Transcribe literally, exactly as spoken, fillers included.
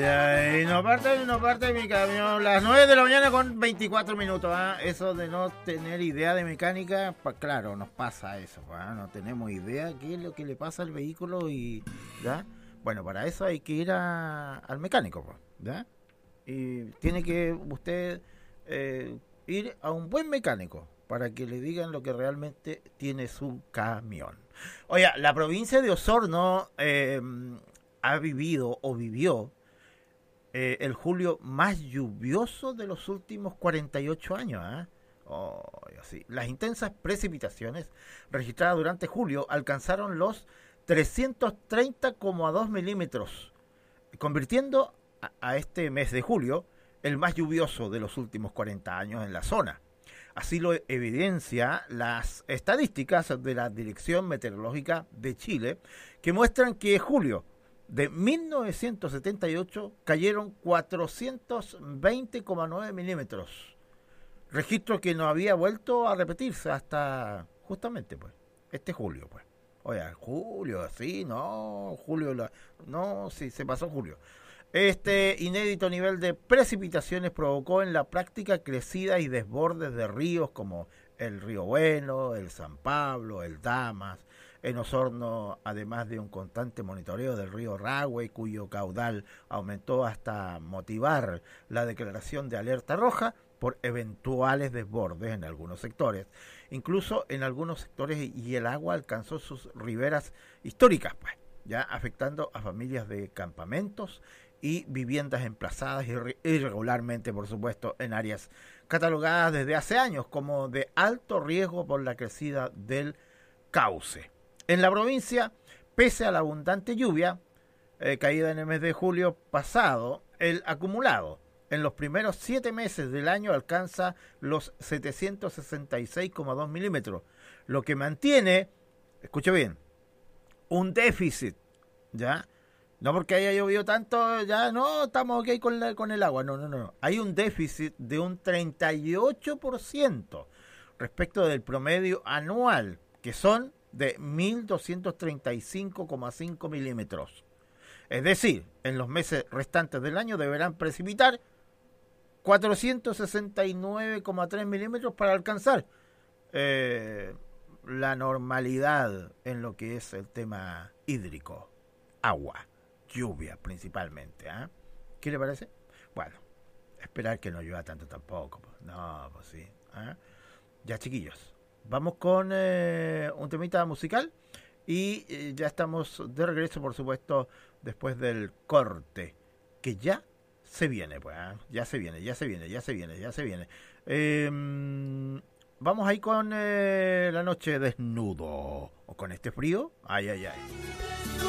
Y no parte, no parte mi camión. Las nueve de la mañana con veinticuatro minutos. ¿eh? Eso de no tener idea de mecánica, pues claro, nos pasa eso. ¿eh? No tenemos idea qué es lo que le pasa al vehículo y ¿ya? Bueno, para eso hay que ir a, al mecánico, pues, ¿ya? Y tiene que usted eh, ir a un buen mecánico para que le digan lo que realmente tiene su camión. Oiga, la provincia de Osorno eh, ha vivido o vivió Eh, el julio más lluvioso de los últimos cuarenta y ocho años. ¿eh? Oh, sí. Las intensas precipitaciones registradas durante julio alcanzaron los trescientos treinta coma dos milímetros, convirtiendo a, a este mes de julio el más lluvioso de los últimos cuarenta años en la zona. Así lo evidencia las estadísticas de la Dirección Meteorológica de Chile, que muestran que julio de mil novecientos setenta y ocho cayeron cuatrocientos veinte coma nueve milímetros, registro que no había vuelto a repetirse hasta justamente pues este julio. Pues, oiga, julio, sí, no, julio, la, no, sí, se pasó julio. Este inédito nivel de precipitaciones provocó en la práctica crecidas y desbordes de ríos como el Río Bueno, el San Pablo, el Damas. En Osorno, además de un constante monitoreo del río Rahue, cuyo caudal aumentó hasta motivar la declaración de alerta roja por eventuales desbordes en algunos sectores. Incluso en algunos sectores y el agua alcanzó sus riberas históricas, pues, ya afectando a familias de campamentos y viviendas emplazadas irregularmente, por supuesto, en áreas catalogadas desde hace años como de alto riesgo por la crecida del cauce. En la provincia, pese a la abundante lluvia eh, caída en el mes de julio pasado, el acumulado en los primeros siete meses del año alcanza los setecientos sesenta y seis coma dos milímetros, lo que mantiene, escuche bien, un déficit, ¿ya? No porque haya llovido tanto, ya no, estamos ok con, la, con el agua, no, no, no. Hay un déficit de un treinta y ocho por ciento respecto del promedio anual, que son de mil doscientos treinta y cinco coma cinco milímetros. Es decir, en los meses restantes del año deberán precipitar cuatrocientos sesenta y nueve coma tres milímetros para alcanzar eh, la normalidad en lo que es el tema hídrico, agua, lluvia principalmente. ¿eh? ¿Qué le parece? Bueno, esperar que no llueva tanto tampoco. Pues. No, pues sí. ¿eh? Ya, chiquillos. Vamos con eh, un temita musical y eh, ya estamos de regreso, por supuesto, después del corte, que ya se viene, pues, ¿eh? ya se viene, ya se viene, ya se viene, ya se viene. Eh, vamos ahí con eh, La Noche Desnudo, o con este frío, ay, ay, ay.